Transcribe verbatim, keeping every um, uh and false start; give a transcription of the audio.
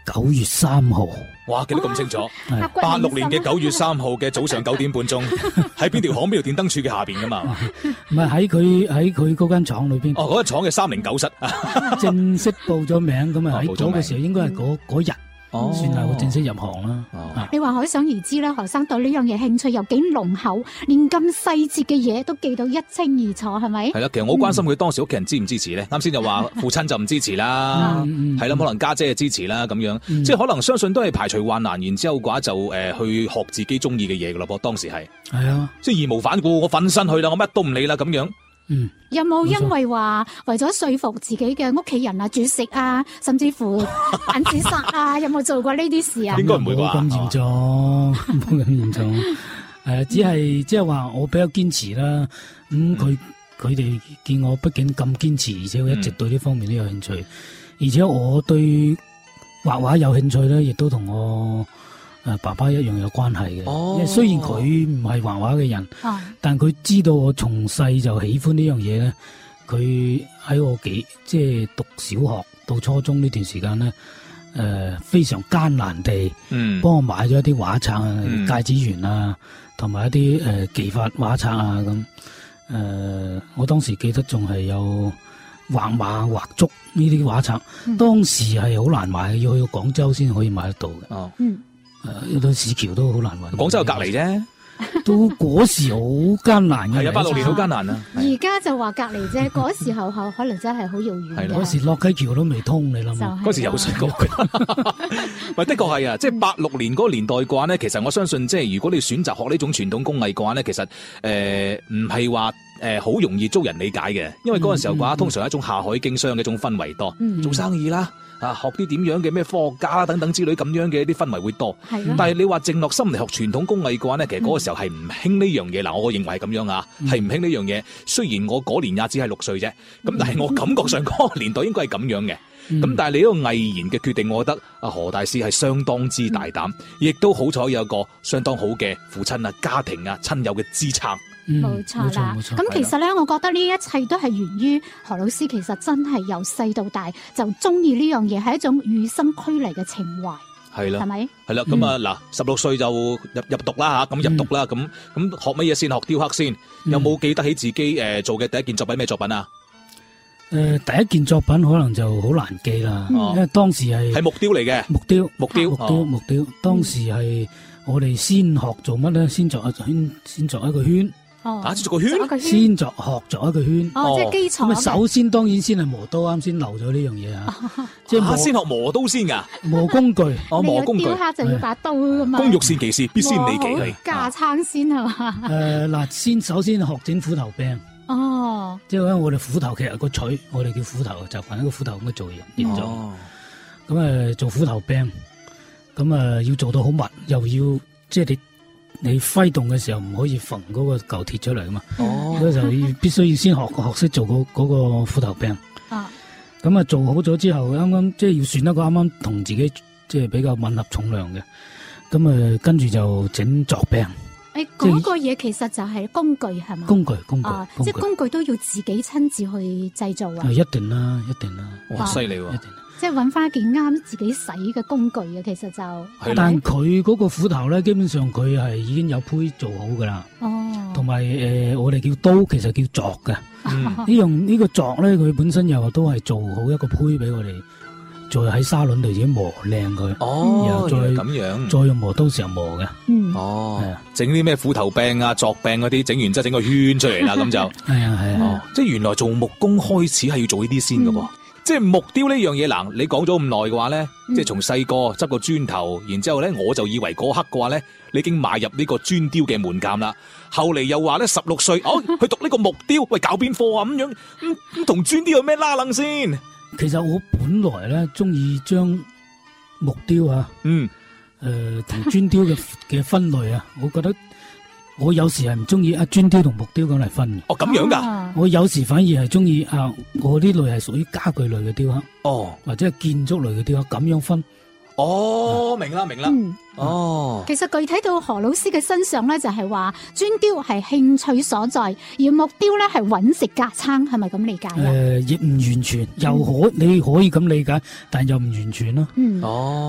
九月三號。 哇，記得咁清楚。八六年嘅九月三號嘅早上九點半鐘，喺邊條巷邊條電燈柱嘅下邊噶嘛？ 唔係喺佢喺佢嗰間廠裏邊。 哦，嗰間廠嘅三零九室。 正式報咗名咁啊！喺嗰個時候應該係嗰嗰日。 哦， 算係我正式入行啦。 哦啊、 你話可想而知咧，何生對呢樣嘢興趣又幾濃厚，連咁細節嘅嘢都記到一清二楚，係咪？ 係啦，其實我好關心佢當時屋企人支唔支持咧。啱先就話父親就唔支持啦，係、嗯、啦、嗯，可能家姐就支持啦，咁樣，嗯、即係可能相信都係排除萬難，然之後嘅話就誒、呃、去學自己中意嘅嘢噶咯噃。當時係係啊，即係義無反顧，我瞓身去啦，我乜都唔理啦，咁樣。 嗯， 有冇因為話為咗說服自己嘅屋企人啊，煮食啊，甚至乎扮自殺啊？有冇做過呢啲事啊？ 應該唔會啩？ 冇咁嚴重，冇咁嚴重。誒、呃，只係即係話我比較堅持啦。咁佢佢哋見我畢竟咁堅持，而且我一直對呢方面都有興趣，嗯、而且我對畫畫有興趣咧，亦都同我誒爸爸一樣有關係嘅。哦，因為雖然佢唔係畫畫嘅人，哦、但佢知道我從細就喜歡呢樣嘢咧。佢喺我幾即係讀小學到初中呢段時間咧，誒、呃、非常艱難地，嗯，幫我買咗一啲畫冊啊、嗯、芥子園啊，同埋一啲誒技法畫冊啊咁。誒、呃，我當時記得仲係有畫馬畫竹呢啲畫冊，嗯、當時係好難買嘅，要去到廣州先可以買得到嘅。哦，嗯。誒，有到市橋都好難揾。 廣州隔籬啫， 都嗰時好艱難嘅。 係啊，八六年好艱難啊。 而家就話隔籬啫，嗰時候可能真係好遙遠。 係嗰時洛溪橋都未通，你諗下。 嗰時游水過。喂，的確係啊，即係八六年嗰個年代嘅話咧，其實我相信，即係如果你選擇學呢種傳統工藝嘅話咧，其實誒唔係話誒好容易遭人理解嘅，因為嗰陣時候嘅話，嗯嗯、通常係一種下海經商嘅一種氛圍多，嗯、做生意啦。啊，學啲點樣嘅咩科學家啦等等之類咁樣嘅一啲氛圍會多，但係你話靜落心嚟學傳統工藝嘅話呢，其實嗰個時候係唔興呢樣嘢。嗱、嗯，我認為係咁樣啊，係唔興呢樣嘢。雖然我嗰年也只係六歲啫，咁、嗯、但係我感覺上嗰個年代應該係咁樣嘅。咁、嗯、但係你呢個毅然嘅決定，我覺得啊何大師係相當之大膽，亦、嗯、都好彩有一個相當好嘅父親啊、家庭啊、親友嘅支撐。 冇、嗯、錯啦，咁其實咧，我覺得呢一切都係源於何老師，其實真係由細到大就中意呢樣嘢，係一種與生俱嚟嘅情懷。係啦，係咪？係啦，咁啊嗱，十六歲就入入讀啦吓，咁入讀啦，咁咁、嗯、學乜嘢先？學雕刻先，嗯、有冇記得起自己誒、呃、做嘅第一件作品咩作品啊？ 誒、呃，第一件作品可能就好難記啦，嗯、因為當時係係木雕嚟嘅， 木雕， 木雕， 木雕，哦、木雕。當時係我哋先學做乜咧？先作一圈，先作一個圈。 哦， 打做個圈， 先作學作一個圈。 哦，即係基礎。 咁啊，首先當然先係磨刀，啱先漏咗呢樣嘢啊。即係先學磨刀先噶， 磨工具。 哦，磨工具。 雕刻就要把刀噶嘛。 工欲善其事，必先利其器。 架撐先係嘛？ 誒，嗱，先首先學整斧頭柄。 哦。即係我哋斧頭其實個錘，我哋叫斧頭，就憑一個斧頭咁樣做嘢，變咗。咁誒，做斧頭柄，咁誒要做到好密，又要即係你。你揮動嘅時候唔可以縫嗰個舊鐵出嚟噶嘛？哦，所以就要必須要先學學識做嗰嗰個斧頭柄。啊，咁啊做好咗之後，啱啱即係要選一個啱啱同自己即係比較吻合重量嘅。咁啊跟住就整鑿柄。 誒，嗰個嘢其實就係工具係嘛？ 工具工具， 啊，即係工具都要自己親自去製造啊？ 係一定啦，一定啦。 哇，犀利喎！一定。 即係揾翻一件啱自己使嘅工具啊，其實就， 但佢嗰個斧頭咧，基本上佢係已經有胚做好噶啦。哦，同埋誒，我哋叫刀，其實叫鑿嘅。嗯，呢樣呢個鑿咧，佢本身又都係做好一個胚俾我哋，再喺砂輪度自己磨靚佢。哦，然後再咁樣，再用磨刀時候磨嘅。嗯，哦，係啊，整啲咩斧頭柄啊、鑿柄嗰啲，整完之後整個圈出嚟啦，咁就係啊係啊。即係原來做木工開始係要做呢啲先噶噃。即係木雕呢樣嘢，嗱，你講咗咁耐嘅話咧，嗯、即係從細個執個磚頭，然之後咧，我就以為嗰刻嘅話咧，你已經邁入呢個磚雕嘅門檻啦。後嚟又話咧，十六歲哦，去讀呢個木雕，喂，搞邊科啊咁樣，咁咁同磚雕有咩拉楞先？其實我本來咧中意將木雕啊，嗯，誒同磚雕嘅嘅分類啊，我覺得。我有時係唔中意啊磚雕同木雕咁嚟分嘅。哦，咁樣噶？我有時反而係中意啊，我呢類係屬於家具類嘅雕刻。哦，或者係建築類嘅雕刻，咁樣分。哦，明啦，明啦。嗯，哦。其實具體到何老師嘅身上咧，就係話磚雕係興趣所在，而木雕咧係揾食架撐，係咪咁理解啊？誒，亦唔完全，又可你可以咁理解，但又唔完全咯。嗯。哦。